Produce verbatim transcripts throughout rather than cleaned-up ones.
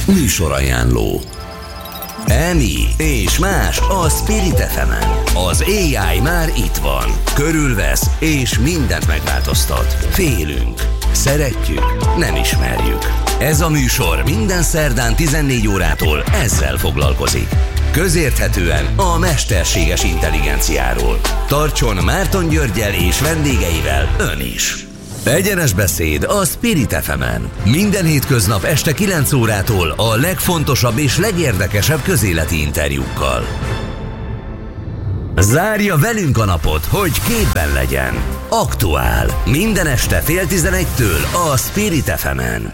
Műsorajánló. Emi és más a Spirit ef emen. Az á i már itt van. Körülvesz és mindent megváltoztat. Félünk. Szeretjük. Nem ismerjük. Ez a műsor minden szerdán tizennégy órától ezzel foglalkozik. Közérthetően a mesterséges intelligenciáról. Tartson Márton Györggyel és vendégeivel ön is. Egyenes beszéd a Spirit ef emen. Minden hétköznap este kilenc órától a legfontosabb és legérdekesebb közéleti interjúkkal. Zárja velünk a napot, hogy képben legyen. Aktuál. Minden este fél tizenegytől a Spirit ef emen.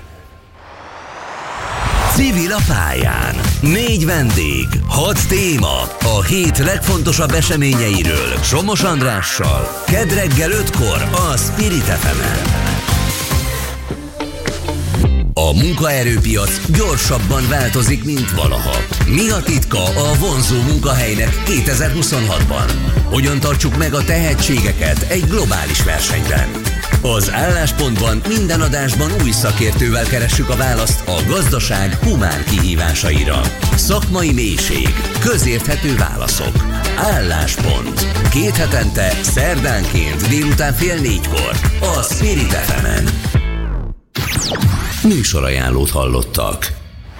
Civil a pályán. Négy vendég, hat téma. A hét legfontosabb eseményeiről Somos Andrással. Kedd reggel ötkor a Spirit ef emen. A munkaerőpiac gyorsabban változik, mint valaha. Mi a titka a vonzó munkahelynek kétezer-huszonhatban? Hogyan tartsuk meg a tehetségeket egy globális versenyben? Az Álláspontban minden adásban új szakértővel keressük a választ a gazdaság humán kihívásaira. Szakmai mélység, közérthető válaszok. Álláspont. Két hetente, szerdánként délután fél négykor a Spirit ef emen. Műsorajánlót hallottak.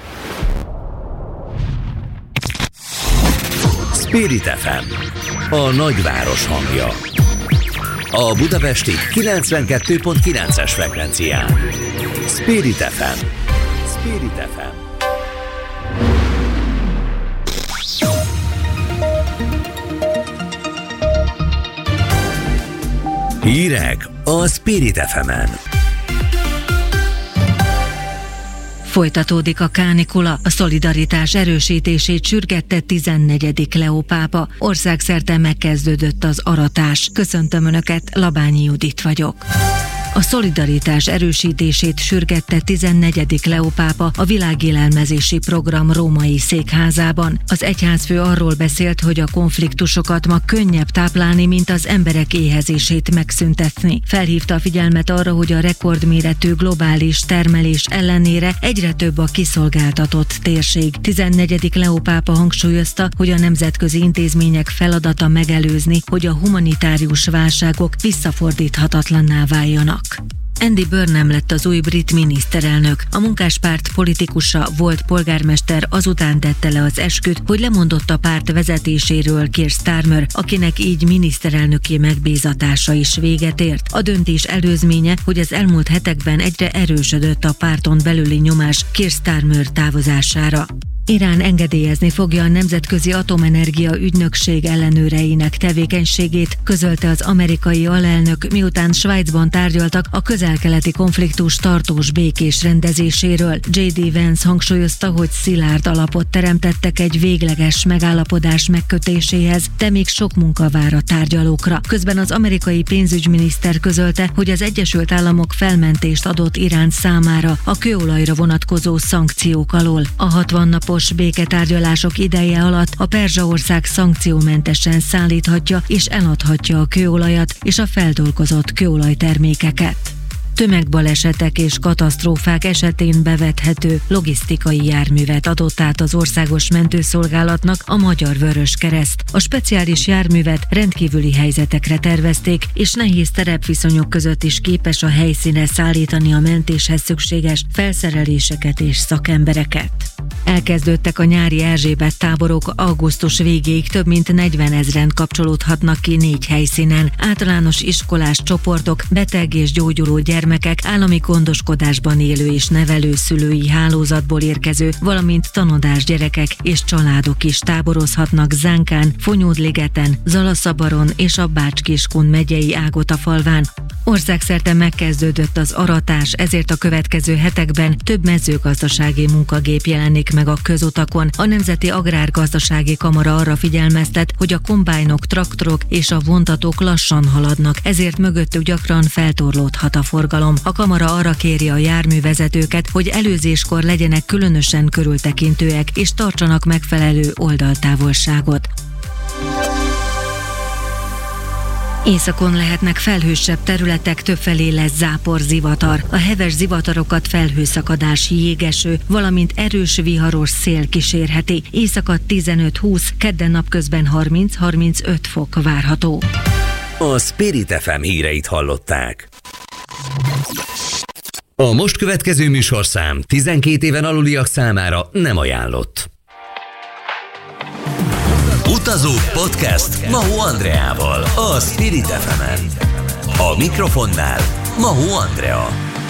Spirit ef em. A nagyváros hangja. A budapesti kilencvenkettő pont kilences frekvencián. Spirit ef em. Spirit ef em. Hírek a Spirit ef emen. Folytatódik a kánikula, a szolidaritás erősítését sürgette tizennegyedik Leó pápa. Országszerte megkezdődött az aratás. Köszöntöm Önöket, Labányi Judit vagyok. A szolidaritás erősítését sürgette tizennegyedik Leó pápa a világélelmezési program római székházában. Az egyházfő arról beszélt, hogy a konfliktusokat ma könnyebb táplálni, mint az emberek éhezését megszüntetni. Felhívta a figyelmet arra, hogy a rekordméretű globális termelés ellenére egyre több a kiszolgáltatott térség. tizennegyedik Leó pápa hangsúlyozta, hogy a nemzetközi intézmények feladata megelőzni, hogy a humanitárius válságok visszafordíthatatlanná váljanak. Andy Burnham lett az új brit miniszterelnök. A munkáspárt politikusa, volt polgármester azután tette le az esküt, hogy lemondott a párt vezetéséről Keir Starmer, akinek így miniszterelnöki megbízatása is véget ért. A döntés előzménye, hogy az elmúlt hetekben egyre erősödött a párton belüli nyomás Keir Starmer távozására. Irán engedélyezni fogja a Nemzetközi Atomenergia Ügynökség ellenőreinek tevékenységét, közölte az amerikai alelnök, miután Svájcban tárgyaltak a közel-keleti konfliktus tartós békés rendezéséről. jé dé Vance hangsúlyozta, hogy szilárd alapot teremtettek egy végleges megállapodás megkötéséhez, de még sok munka vár a tárgyalókra. Közben az amerikai pénzügyminiszter közölte, hogy az Egyesült Államok felmentést adott Irán számára a kőolajra vonatkozó szankciók alól. A hatvan napos béketárgyalások ideje alatt a Perzsaország szankciómentesen szállíthatja és eladhatja a kőolajat és a feldolgozott kőolajtermékeket. Tömegbalesetek és katasztrófák esetén bevethető logisztikai járművet adott át az Országos Mentőszolgálatnak a Magyar Vöröskereszt. A speciális járművet rendkívüli helyzetekre tervezték, és nehéz terepviszonyok között is képes a helyszínre szállítani a mentéshez szükséges felszereléseket és szakembereket. Elkezdődtek a nyári Erzsébet táborok, augusztus végéig több mint negyvenezren kapcsolódhatnak ki négy helyszínen. Általános iskolás csoportok, beteg és gyógyuló gyermekek, állami gondoskodásban élő és nevelő szülői hálózatból érkező, valamint tanodás gyerekek és családok is táborozhatnak Zánkán, Fonyódligeten, Zalaszabaron és a Bács-Kiskun megyei Ágotafalván. Országszerte megkezdődött az aratás, ezért a következő hetekben több mezőgazdasági munkagép jelenik meg a közutakon. A Nemzeti Agrárgazdasági Kamara arra figyelmeztet, hogy a kombájnok, traktorok és a vontatók lassan haladnak, ezért mögöttük gyakran feltorlódhat a forgalom. A kamara arra kéri a járművezetőket, hogy előzéskor legyenek különösen körültekintőek és tartsanak megfelelő oldaltávolságot. Északon lehetnek felhősebb területek, többfelé lesz zápor, zivatar. A heves zivatarokat felhőszakadás, jégeső, valamint erős viharos szél kísérheti. Éjszaka tizenöt-húsz, kedden napközben harminc-harmincöt fok várható. A Spirit ef em híreit hallották. A most következő műsorszám tizenkét éven aluliak számára nem ajánlott. Utazók podcast Mahó Andreával, a Spirit ef emen. A mikrofonnál Mahó Andrea.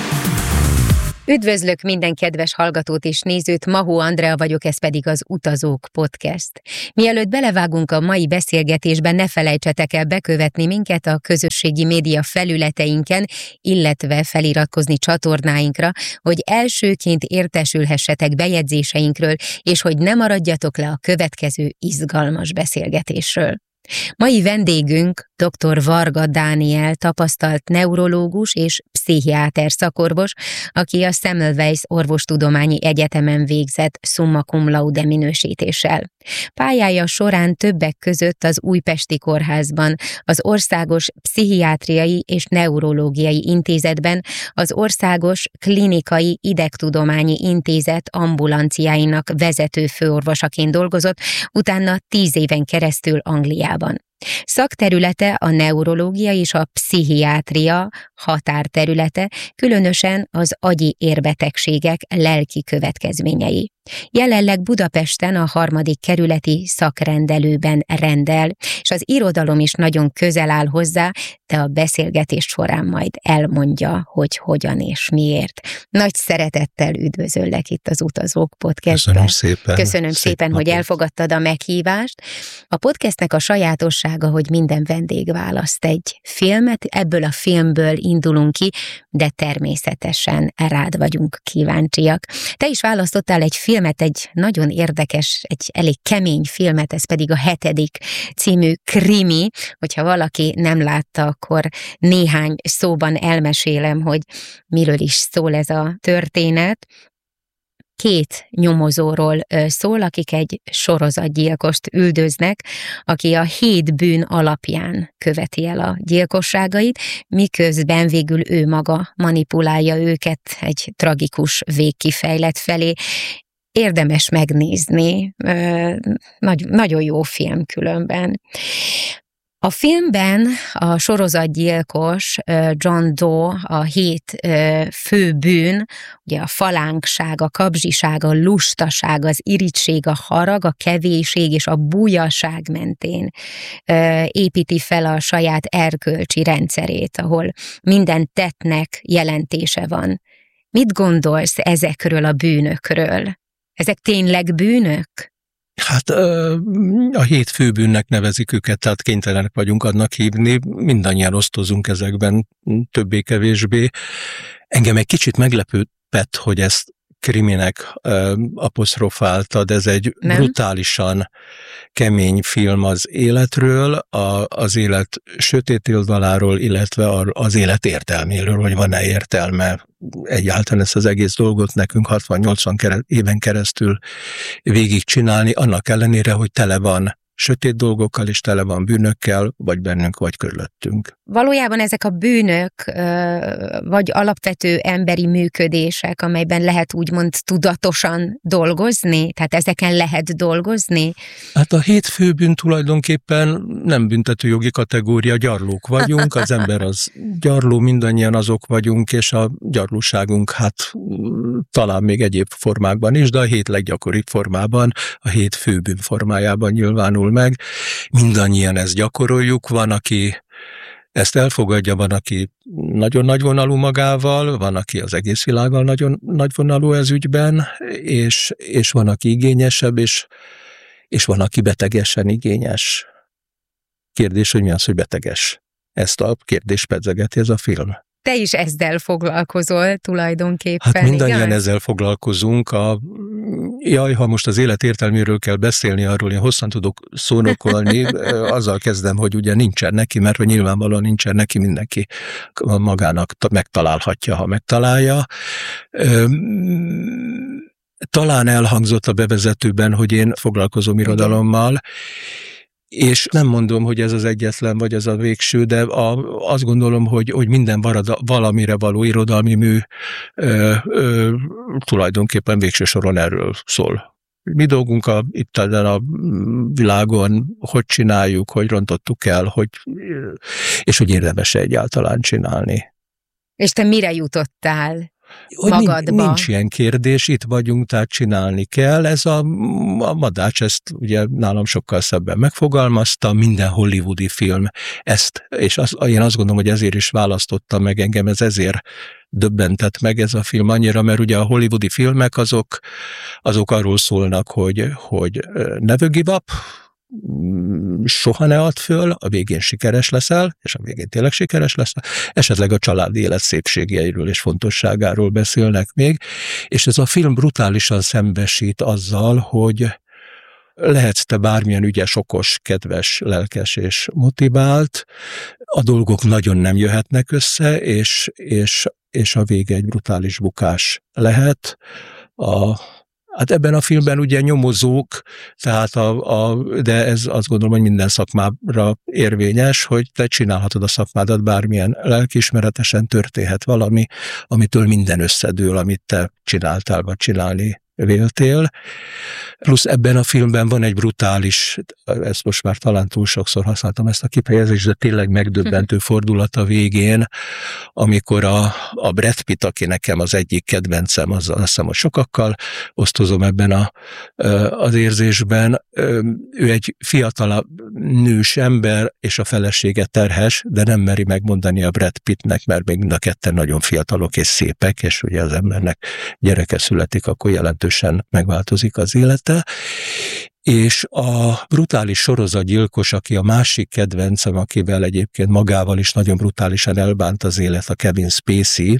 Üdvözlök minden kedves hallgatót és nézőt, Mahó Andrea vagyok, ez pedig az Utazók podcast. Mielőtt belevágunk a mai beszélgetésben, ne felejtsetek el bekövetni minket a közösségi média felületeinken, illetve feliratkozni csatornáinkra, hogy elsőként értesülhessetek bejegyzéseinkről, és hogy ne maradjatok le a következő izgalmas beszélgetésről. Mai vendégünk dr. Varga Dániel, tapasztalt neurológus és pszichiáter szakorvos, aki a Semmelweis Orvostudományi Egyetemen végzett summa cum laude minősítéssel. Pályája során többek között az Újpesti Kórházban, az Országos Pszichiátriai és Neurológiai Intézetben, az Országos Klinikai Idegtudományi Intézet ambulanciáinak vezető főorvosaként dolgozott, utána tíz éven keresztül Angliában. Szakterülete a neurológia és a pszichiátria határterülete, különösen az agyi érbetegségek lelki következményei. Jelenleg Budapesten a harmadik kerületi szakrendelőben rendel, és az irodalom is nagyon közel áll hozzá, de a beszélgetés során majd elmondja, hogy hogyan és miért. Nagy szeretettel üdvözöllek itt az Utazók podcastben. Köszönöm szépen. Köszönöm Szép szépen, napot. hogy elfogadtad a meghívást. A podcastnek a sajátossága, hogy minden vendég választ egy filmet, ebből a filmből indulunk ki, de természetesen rád vagyunk kíváncsiak. Te is választottál egy filmet, egy nagyon érdekes, egy elég kemény filmet, ez pedig a Hetedik című krimi. Hogyha valaki nem látta, akkor néhány szóban elmesélem, hogy miről is szól ez a történet. Két nyomozóról szól, akik egy sorozatgyilkost üldöznek, aki a hét bűn alapján követi el a gyilkosságait, miközben végül ő maga manipulálja őket egy tragikus végkifejlet felé. Érdemes megnézni, Nagy, nagyon jó film különben. A filmben a sorozatgyilkos John Doe, a hét fő bűn, ugye a falánkság, a kabzsiság, a lustaság, az irigység, a harag, a kevéség és a bujaság mentén építi fel a saját erkölcsi rendszerét, ahol minden tettnek jelentése van. Mit gondolsz ezekről a bűnökről? Ezek tényleg bűnök? Hát a hét főbűnnek nevezik őket, tehát kénytelenek vagyunk annak hívni, mindannyian osztozunk ezekben többé-kevésbé. Engem egy kicsit meglepődött, hogy ezt kriminek apostrofáltad, ez egy Nem? brutálisan kemény film az életről, a, az élet sötét oldaláról, illetve az élet értelméről, hogy van-e értelme egyáltalán ezt az egész dolgot nekünk hatvan-nyolcvan éven keresztül végigcsinálni, annak ellenére, hogy tele van sötét dolgokkal, és tele van bűnökkel, vagy bennünk, vagy körülöttünk. Valójában ezek a bűnök, vagy alapvető emberi működések, amelyben lehet úgymond tudatosan dolgozni? Tehát ezeken lehet dolgozni? Hát a hét főbűn tulajdonképpen nem büntetőjogi kategória, gyarlók vagyunk, az ember az gyarló, mindannyian azok vagyunk, és a gyarlóságunk hát talán még egyéb formákban is, de a hét leggyakoribb formában, a hét főbűn formájában nyilvánul meg. Mindannyian ezt gyakoroljuk, van, aki ezt elfogadja, van, aki nagyon nagyvonalú magával, van, aki az egész világgal nagyon nagyvonalú ez ügyben, és, és van, aki igényesebb, és, és van, aki betegesen igényes. Kérdés, hogy mi az, hogy beteges? Ezt a kérdést pedzegeti ez a film. Te is ezzel foglalkozol tulajdonképpen, Hát mindannyian igaz? ezzel foglalkozunk. A, jaj, ha most az élet értelméről kell beszélni, arról én hosszan tudok szónokolni, azzal kezdem, hogy ugye nincsen neki, mert hogy nyilvánvalóan nincsen neki, mindenki magának megtalálhatja, ha megtalálja. Talán elhangzott a bevezetőben, hogy én foglalkozom irodalommal. És nem mondom, hogy ez az egyetlen, vagy ez a végső, de a, azt gondolom, hogy, hogy minden varada, valamire való irodalmi mű ö, ö, tulajdonképpen végső soron erről szól. Mi dolgunk a, itt a világon, hogy csináljuk, hogy rontottuk el, hogy, és hogy érdemes egyáltalán csinálni. És te mire jutottál? Hogy magadba. Nincs ilyen kérdés, itt vagyunk, tehát csinálni kell. Ez a, a Madács ezt ugye nálam sokkal szebben megfogalmazta, minden hollywoodi film ezt, és az, én azt gondolom, hogy ezért is választottam meg engem, ez ezért döbbentett meg ez a film annyira, mert ugye a hollywoodi filmek azok, azok arról szólnak, hogy, hogy never give up, soha ne add föl, a végén sikeres leszel, és a végén tényleg sikeres leszel, esetleg a családi élet szépségeiről és fontosságáról beszélnek még, és ez a film brutálisan szembesít azzal, hogy lehetsz te bármilyen ügyes, okos, kedves, lelkes és motivált, a dolgok nagyon nem jöhetnek össze, és, és, és a vége egy brutális bukás lehet. A Hát ebben a filmben ugye nyomozók, tehát a, a, de ez azt gondolom, hogy minden szakmára érvényes, hogy te csinálhatod a szakmádat, bármilyen lelkiismeretesen történhet valami, amitől minden összedől, amit te csináltál, vagy csinálni véltél. Plusz ebben a filmben van egy brutális, ezt most már talán túl sokszor használtam ezt a kifejezést, de tényleg megdöbbentő fordulat a végén, amikor a, a Brad Pitt, aki nekem az egyik kedvencem, azzal azt hiszem, hogy sokakkal osztozom ebben a, az érzésben, ő egy fiatalabb nős ember, és a felesége terhes, de nem meri megmondani a Brad Pittnek, mert még mind a ketten nagyon fiatalok és szépek, és ugye az embernek gyereke születik, akkor jelentősen megváltozik az élete. És a brutális sorozatgyilkos, aki a másik kedvencem, akivel egyébként magával is nagyon brutálisan elbánt az élet, a Kevin Spacey,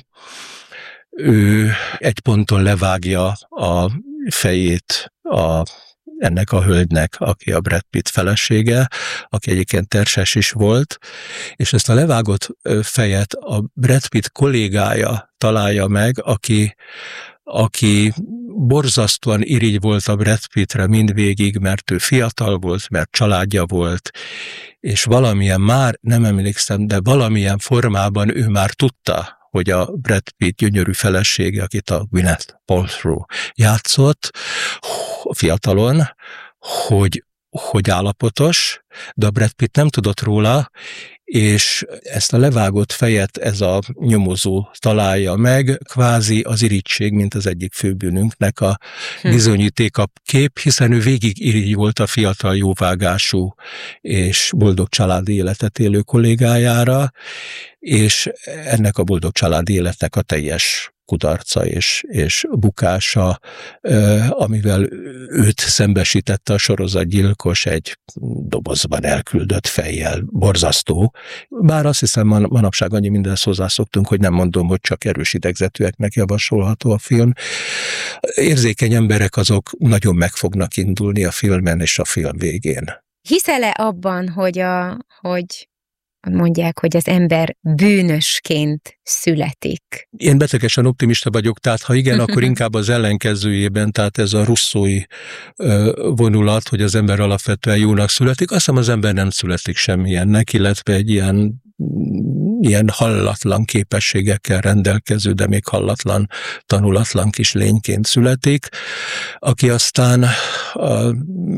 ő egy ponton levágja a fejét a, ennek a hölgynek, aki a Brad Pitt felesége, aki egyébként terhes is volt, és ezt a levágott fejet a Brad Pitt kollégája találja meg, aki aki borzasztóan irigy volt a Brad Pittre mindvégig, mert ő fiatal volt, mert családja volt, és valamilyen, már nem emlékszem, de valamilyen formában ő már tudta, hogy a Brad Pitt gyönyörű felesége, akit a Gwyneth Paltrow játszott, fiatalon, hogy, hogy állapotos, de a Brad Pitt nem tudott róla, és ezt a levágott fejet ez a nyomozó találja meg, kvázi az irigység, mint az egyik főbűnünknek a bizonyítéka kép, hiszen ő végig irigy volt a fiatal, jóvágású és boldog családi életet élő kollégájára, és ennek a boldog családi életnek a teljes kudarca és, és bukása, amivel őt szembesítette a sorozatgyilkos egy dobozban elküldött fejjel, borzasztó. Bár azt hiszem, manapság annyi mindenhez hozzászoktunk, hogy nem mondom, hogy csak erős idegzetűeknek javasolható a film. Érzékeny emberek azok nagyon meg fognak indulni a filmen és a film végén. Hiszel-e abban, hogy, a, hogy mondják, hogy az ember bűnösként születik? Én betegesen optimista vagyok, tehát ha igen, akkor inkább az ellenkezőjében, tehát ez a russzói vonulat, hogy az ember alapvetően jónak születik. Azt hiszem, az ember nem születik semmilyennek, illetve egy ilyen, ilyen hallatlan képességekkel rendelkező, de még hallatlan, tanulatlan kis lényként születik, aki aztán a,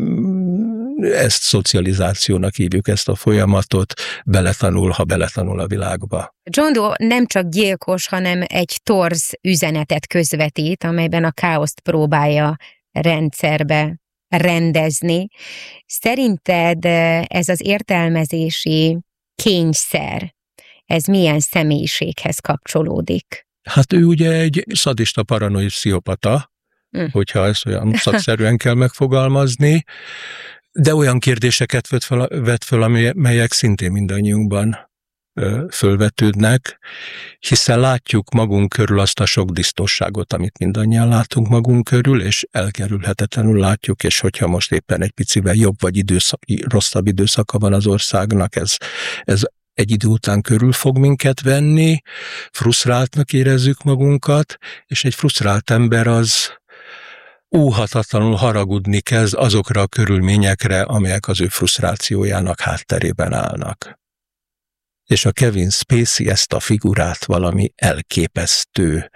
ezt szocializációnak hívjuk, ezt a folyamatot, beletanul, ha beletanul a világba. John Doe nem csak gyilkos, hanem egy torz üzenetet közvetít, amelyben a káoszt próbálja rendszerbe rendezni. Szerinted ez az értelmezési kényszer, ez milyen személyiséghez kapcsolódik? Hát ő ugye egy szadista paranoid pszichopata, hm. hogyha ezt olyan szakszerűen kell megfogalmazni, de olyan kérdéseket vet fel, vet fel, amelyek szintén mindannyiunkban ö, fölvetődnek, hiszen látjuk magunk körül azt a sok disztosságot, amit mindannyian látunk magunk körül, és elkerülhetetlenül látjuk, és hogyha most éppen egy picivel jobb vagy időszak, rosszabb időszaka van az országnak, ez, ez egy idő után körül fog minket venni, frusztráltnak érezzük magunkat, és egy frusztrált ember az óhatatlanul haragudni kezd azokra a körülményekre, amelyek az ő frusztrációjának hátterében állnak. És a Kevin Spacey ezt a figurát valami elképesztő,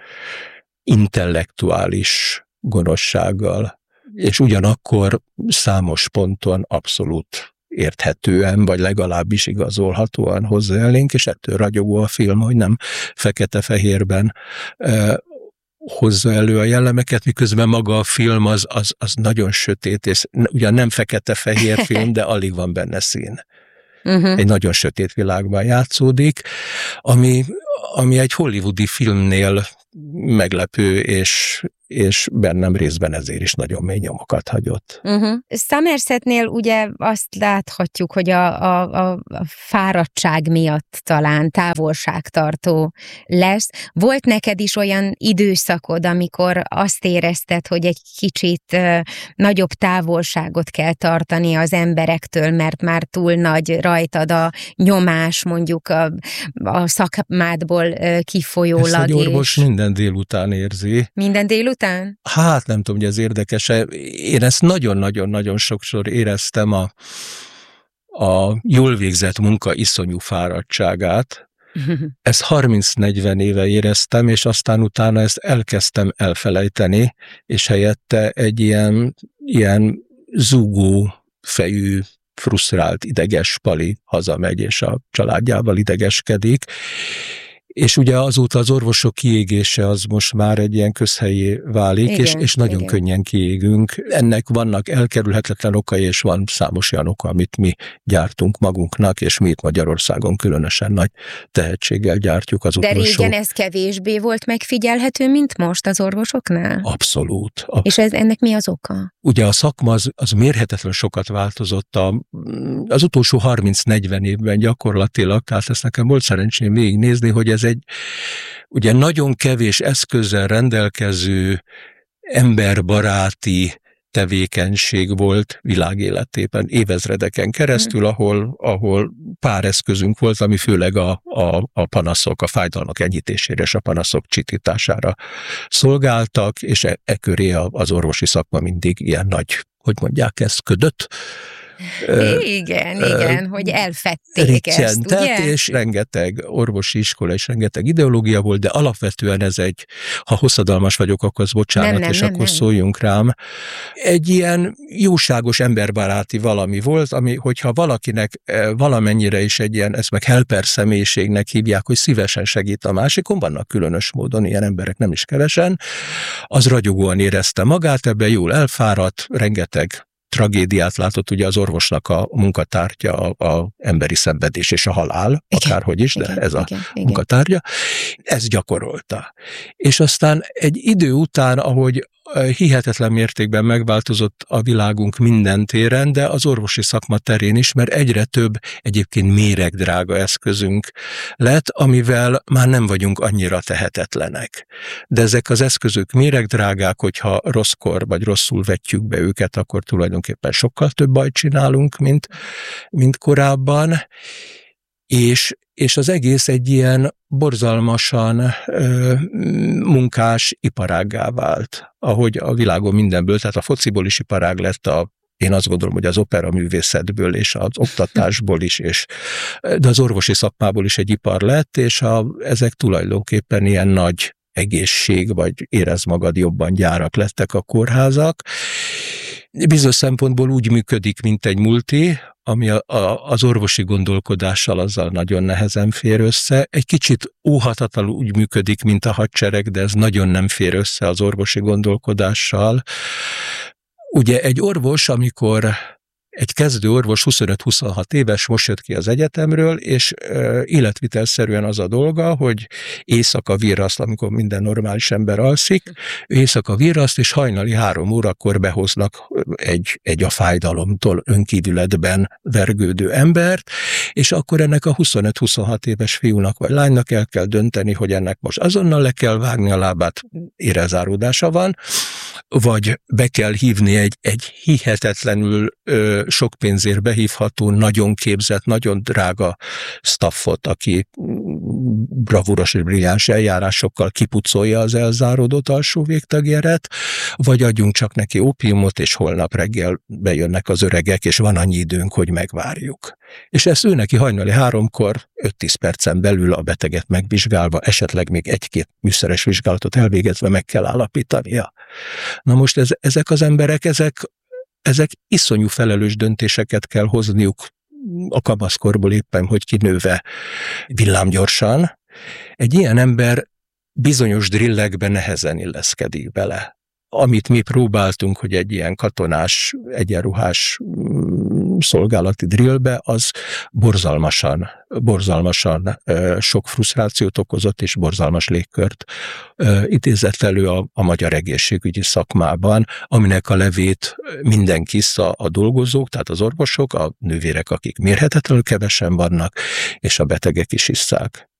intellektuális gonoszsággal, és ugyanakkor számos ponton abszolút érthetően, vagy legalábbis igazolhatóan hozzá elénk, és ettől ragyogó a film, hogy nem fekete-fehérben eh, hozza elő a jellemeket, miközben maga a film az, az, az nagyon sötét, és ugyan nem fekete-fehér film, de alig van benne szín. Uh-huh. Egy nagyon sötét világban játszódik, ami, ami egy hollywoodi filmnél meglepő, és, és bennem részben ezért is nagyon mély nyomokat hagyott. Uh-huh. Somersetnél ugye azt láthatjuk, hogy a, a, a fáradtság miatt talán távolságtartó lesz. Volt neked is olyan időszakod, amikor azt érezted, hogy egy kicsit uh, nagyobb távolságot kell tartani az emberektől, mert már túl nagy rajtad a nyomás, mondjuk a, a szakmádból uh, kifolyólag. Ezt egy orvos és... minden délután érzi. Minden délután? Hát nem tudom, hogy ez érdekes. Én ezt nagyon-nagyon-nagyon sokszor éreztem a, a jól végzett munka iszonyú fáradtságát. Ezt harminc-negyven éve éreztem, és aztán utána ezt elkezdtem elfelejteni, és helyette egy ilyen, ilyen zúgó fejű, frusztrált, ideges pali hazamegy, és a családjával idegeskedik. És ugye azóta az orvosok kiégése az most már egy ilyen közhelyé válik, igen, és, és nagyon igen. könnyen kiégünk. Ennek vannak elkerülhetetlen okai, és van számos olyan oka, amit mi gyártunk magunknak, és mi itt Magyarországon különösen nagy tehetséggel gyártjuk az utolsó. De régen ez kevésbé volt megfigyelhető, mint most az orvosoknál? Abszolút. Ab... És ez, ennek mi az oka? Ugye a szakma az, az mérhetetlen sokat változott a, az utolsó harminc-negyven évben gyakorlatilag, tehát ezt nekem volt szerencsém végignézni, hogy ez egy ugye nagyon kevés eszközzel rendelkező emberbaráti tevékenység volt világéletében évezredeken keresztül, ahol, ahol pár eszközünk volt, ami főleg a, a, a panaszok, a fájdalmak enyhítésére és a panaszok csitítására szolgáltak, és e, e köré az orvosi szakma mindig ilyen nagy, hogy mondják ezt, ködött. Igen, uh, igen, uh, hogy elfedték ezt, ugye? És rengeteg orvosi iskola és rengeteg ideológia volt, de alapvetően ez egy, ha hosszadalmas vagyok, akkor az bocsánat, nem, nem, és nem, akkor nem. szóljunk rám. Egy ilyen jóságos, emberbaráti valami volt, ami, hogyha valakinek valamennyire is egy ilyen, ezt meg helper személyiségnek hívják, hogy szívesen segít a másikon, vannak különös módon, ilyen emberek nem is kevesen, az ragyogóan érezte magát, ebben jól elfáradt, rengeteg tragédiát látott, ugye az orvosnak a munkatárgya, a, a emberi szenvedés és a halál, igen, akárhogy is, de igen, ez a igen, munkatárgya, ezt gyakorolta. És aztán egy idő után, ahogy hihetetlen mértékben megváltozott a világunk minden téren, de az orvosi szakma terén is, mert egyre több egyébként méregdrága eszközünk lett, amivel már nem vagyunk annyira tehetetlenek. De ezek az eszközök méregdrágák, hogyha rosszkor vagy rosszul vetjük be őket, akkor tulajdonképpen sokkal több bajt csinálunk, mint, mint korábban, és és az egész egy ilyen borzalmasan ö, munkás iparággá vált, ahogy a világon mindenből, tehát a fociból is iparág lett, a, én azt gondolom, hogy az opera művészetből és az oktatásból is, és, de az orvosi szakmából is egy ipar lett, és a, ezek tulajdonképpen ilyen nagy egészség, vagy érezd magad jobban gyárak lettek a kórházak. Bizonyos szempontból úgy működik, mint egy multi, ami a, a, az orvosi gondolkodással azzal nagyon nehezen fér össze. Egy kicsit óhatatlanul úgy működik, mint a hadsereg, de ez nagyon nem fér össze az orvosi gondolkodással. Ugye egy orvos, amikor egy kezdő orvos huszonöt-huszonhat éves, most jött ki az egyetemről, és uh, életvitelszerűen az a dolga, hogy éjszaka virraszt, amikor minden normális ember alszik, éjszaka virraszt, és hajnali három órakor behoznak egy, egy a fájdalomtól önkívületben vergődő embert, és akkor ennek a huszonöt-huszonhat éves fiúnak vagy lánynak el kell dönteni, hogy ennek most azonnal le kell vágni a lábát, érezáródása van, vagy be kell hívni egy, egy hihetetlenül ö, sok pénzért behívható, nagyon képzett, nagyon drága staffot, aki bravúros és brilliáns eljárásokkal kipucolja az elzáródott alsó végtagjeret, vagy adjunk csak neki ópiumot, és holnap reggel bejönnek az öregek, és van annyi időnk, hogy megvárjuk. És ezt ő neki hajnali háromkor, öt-tíz percen belül a beteget megvizsgálva, esetleg még egy-két műszeres vizsgálatot elvégezve meg kell állapítania. Na most ez, ezek az emberek, ezek, ezek iszonyú felelős döntéseket kell hozniuk a kamaszkorból éppen, hogy kinőve villámgyorsan. Egy ilyen ember bizonyos drillekbe nehezen illeszkedik bele. Amit mi próbáltunk, hogy egy ilyen katonás, egyenruhás szolgálati drillbe, az borzalmasan, borzalmasan sok frusztrációt okozott, és borzalmas légkört idézett elő a, a magyar egészségügyi szakmában, aminek a levét mindenki issza, a dolgozók, tehát az orvosok, a nővérek, akik mérhetetlenül kevesen vannak, és a betegek is isszák.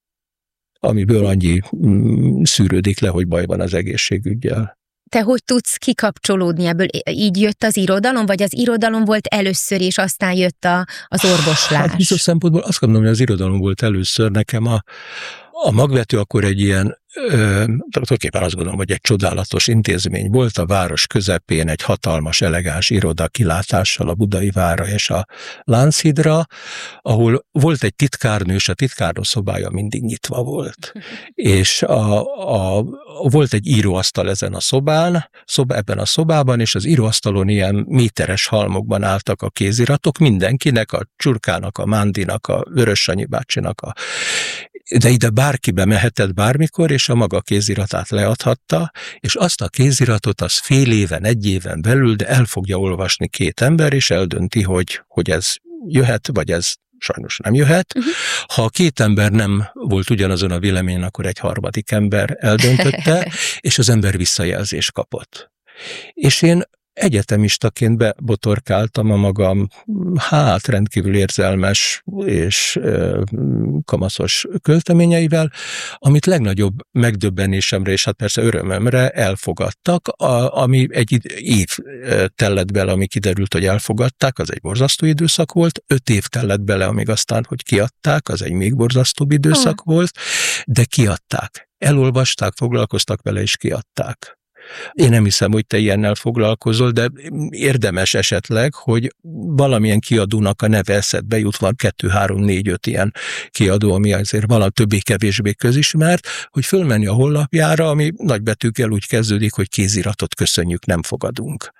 Amiből annyi szűrődik le, hogy baj van az egészségüggyel. Te hogy tudsz kikapcsolódni ebből? Így jött az irodalom, vagy az irodalom volt először, és aztán jött a, az orvoslás? Hát biztos szempontból azt gondolom, hogy az irodalom volt először. Nekem a, a magvető akkor egy ilyen, ö, tulajdonképpen azt gondolom, hogy egy csodálatos intézmény volt, a város közepén egy hatalmas, elegáns iroda kilátással a Budai Várra és a Lánchídra, ahol volt egy titkárnő, és a titkárnő szobája mindig nyitva volt. És a, a, volt egy íróasztal ezen a szobán, szoba, ebben a szobában, és az íróasztalon ilyen méteres halmokban álltak a kéziratok, mindenkinek, a Csurkának, a Mándinak, a Vörös Sanyi bácsinak, a, de ide bárki bemehetett bármikor, és a maga kéziratát leadhatta, és azt a kéziratot az fél éven, egy éven belül, de el fogja olvasni két ember, és eldönti, hogy, hogy ez jöhet, vagy ez sajnos nem jöhet. Uh-huh. Ha a két ember nem volt ugyanazon a véleményen, akkor egy harmadik ember eldöntötte, és az ember visszajelzést kapott. És én egyetemistaként bebotorkáltam a magam, hát rendkívül érzelmes és ö, kamaszos költeményeivel, amit legnagyobb megdöbbenésemre és hát persze örömömre elfogadtak, a, ami egy év tellett bele, ami kiderült, hogy elfogadták, az egy borzasztó időszak volt, öt év tellett bele, amíg aztán, hogy kiadták, az egy még borzasztóbb időszak oh. volt, de kiadták. Elolvasták, foglalkoztak vele és kiadták. Én nem hiszem, hogy te ilyennel foglalkozol, de érdemes esetleg, hogy valamilyen kiadónak a neve eszedbe jut, van kettő, három, négy, öt ilyen kiadó, ami azért valami többé-kevésbé közismert, hogy fölmenni a honlapjára, ami nagybetűkkel úgy kezdődik, hogy kéziratot köszönjük, nem fogadunk.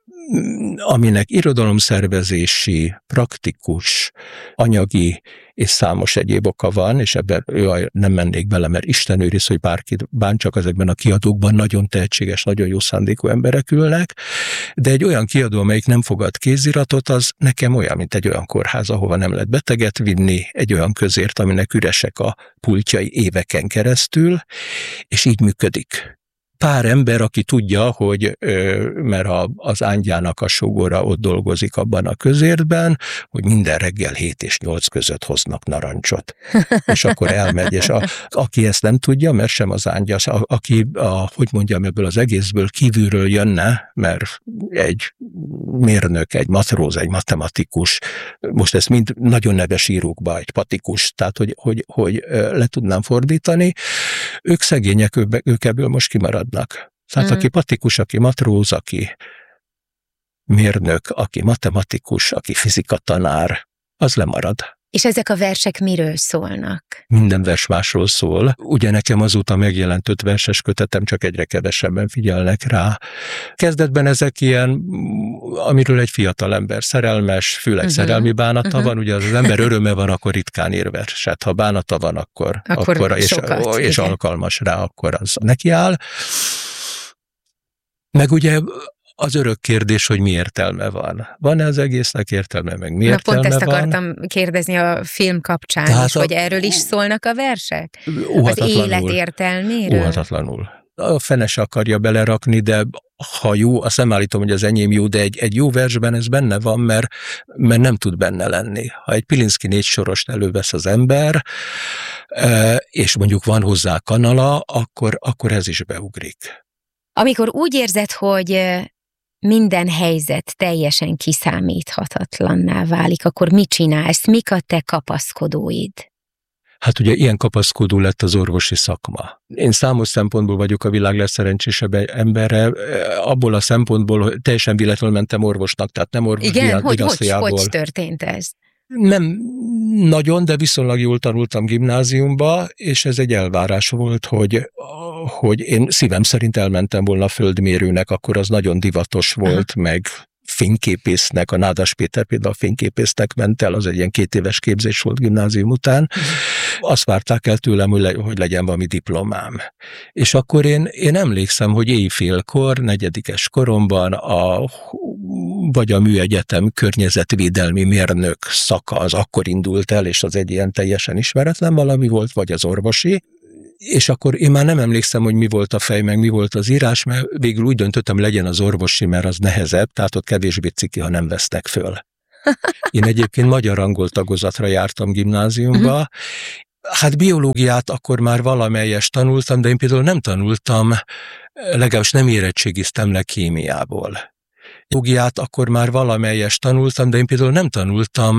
Aminek irodalomszervezési, praktikus, anyagi és számos egyéb oka van, és ebben jaj, nem mennék bele, mert Isten őriz, hogy bárki bántsak, ezekben a kiadókban nagyon tehetséges, nagyon jó szándékú emberek ülnek, de egy olyan kiadó, amelyik nem fogad kéziratot, az nekem olyan, mint egy olyan kórház, ahova nem lehet beteget vinni, egy olyan közért, aminek üresek a pultjai éveken keresztül, és így működik. Pár ember, aki tudja, hogy mert az Ángyának a sógora ott dolgozik abban a közértben, hogy minden reggel hét és nyolc között hoznak narancsot. És akkor elmegy, és a, aki ezt nem tudja, mert sem az Ángya, a, aki, a, hogy mondjam, ebből az egészből kívülről jönne, mert egy mérnök, egy matróz, egy matematikus, most ezt mind nagyon neves írókba, egy patikus, tehát hogy, hogy, hogy le tudnám fordítani, ők szegények, ők ebből most kimarad. Tehát mm. aki patikus, aki matróz, aki mérnök, aki matematikus, aki fizikatanár, az lemarad. És ezek a versek miről szólnak? Minden vers másról szól. Ugye nekem azóta megjelent öt verses kötetem, csak egyre kevesebben figyelnek rá. Kezdetben ezek ilyen, amiről egy fiatal ember szerelmes, főleg uh-huh. szerelmi bánata uh-huh. van, ugye az ember öröme van, akkor ritkán ír verset. Ha bánata van, akkor, akkor, akkor és, sokat, és alkalmas rá, akkor az nekiáll. Meg ugye az örök kérdés, hogy mi értelme van. Van-e az egésznek értelme, meg mi értelme van? Na pont ezt akartam van? kérdezni a film kapcsán Tehát is, a... hogy erről is szólnak a versek? Az élet értelméről? Óhatatlanul. A fene se akarja belerakni, de ha jó, azt nem állítom, hogy az enyém jó, de egy, egy jó versben ez benne van, mert, mert nem tud benne lenni. Ha egy Pilinszky négy sorost elővesz az ember, és mondjuk van hozzá kanala, akkor, akkor ez is beugrik. Amikor úgy érzed, hogy minden helyzet teljesen kiszámíthatatlanná válik, akkor mit csinálsz? Mik a te kapaszkodóid? Hát ugye ilyen kapaszkodó lett az orvosi szakma. Én számos szempontból vagyok a világ legszerencsésebb embere, abból a szempontból, hogy teljesen véletlenül mentem orvosnak, tehát nem orvos Igen, hogy, hogy, hogy történt ez? Nem nagyon, de viszonylag jól tanultam gimnáziumba, és ez egy elvárás volt, hogy, hogy én szívem szerint elmentem volna földmérőnek, akkor az nagyon divatos volt, aha, meg fényképésznek, a Nádas Péter például fényképésznek ment el, az egy ilyen két éves képzés volt gimnázium után. Azt várták el tőlem, hogy, le, hogy legyen valami diplomám. És akkor én, én emlékszem, hogy éjfélkor, negyedikes koromban a, vagy a műegyetem környezetvédelmi mérnök szaka az akkor indult el, és az egy ilyen teljesen ismeretlen valami volt, vagy az orvosi. És akkor én már nem emlékszem, hogy mi volt a fej, meg mi volt az írás, mert végül úgy döntöttem, legyen az orvosi, mert az nehezebb, tehát ott kevésbé ciki, ha nem vesznek föl. Én egyébként magyar angol tagozatra jártam gimnáziumba, hát biológiát akkor már valamelyest tanultam, de én például nem tanultam, legalábbis nem érettségiztem le kémiából. Biológiát akkor már valamelyest tanultam, de én például nem tanultam